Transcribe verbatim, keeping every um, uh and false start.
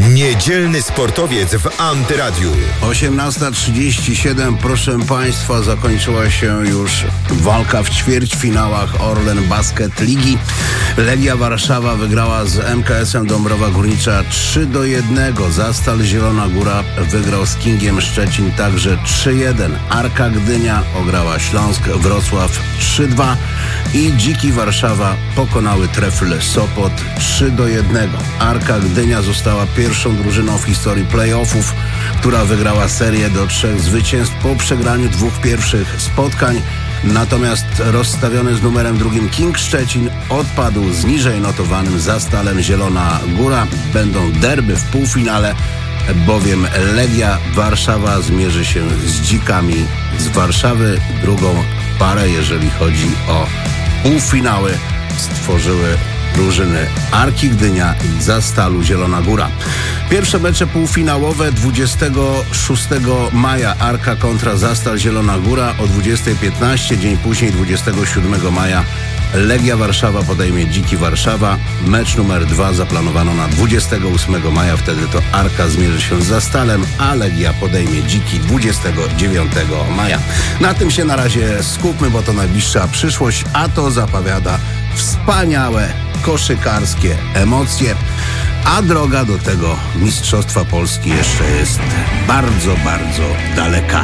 Niedzielny sportowiec w Antyradiu. osiemnasta trzydzieści siedem, proszę Państwa, zakończyła się już walka w ćwierćfinałach Orlen Basket Ligi. Legia Warszawa wygrała z M K S-em Dąbrowa Górnicza trzy do jednego. Zastal Zielona Góra wygrał z Kingiem Szczecin także trzy jeden. Arka Gdynia ograła Śląsk Wrocław trzy dwa i Dziki Warszawa pokonały Trefl Sopot trzy do jednego. Arka Gdynia została pierwszą drużyną w historii playoffów, która wygrała serię do trzech zwycięstw po przegraniu dwóch pierwszych spotkań. Natomiast rozstawiony z numerem drugim King Szczecin odpadł z niżej notowanym Zastalem Zielona Góra. Będą derby w półfinale, bowiem Legia Warszawa zmierzy się z Dzikami z Warszawy. Drugą parę, jeżeli chodzi o półfinały, stworzyły drużyny Arki Gdynia i Zastalu Zielona Góra. Pierwsze mecze półfinałowe dwudziestego szóstego maja Arka kontra Zastal Zielona Góra o dwudziesta piętnaście. Dzień później dwudziestego siódmego maja Legia Warszawa podejmie Dziki Warszawa. Mecz numer dwa zaplanowano na dwudziestego ósmego maja. Wtedy to Arka zmierzy się z Zastalem, a Legia podejmie Dziki dwudziestego dziewiątego maja. Na tym się na razie skupmy, bo to najbliższa przyszłość, a to zapowiada wspaniałe koszykarskie emocje, a droga do tego Mistrzostwa Polski jeszcze jest bardzo, bardzo daleka.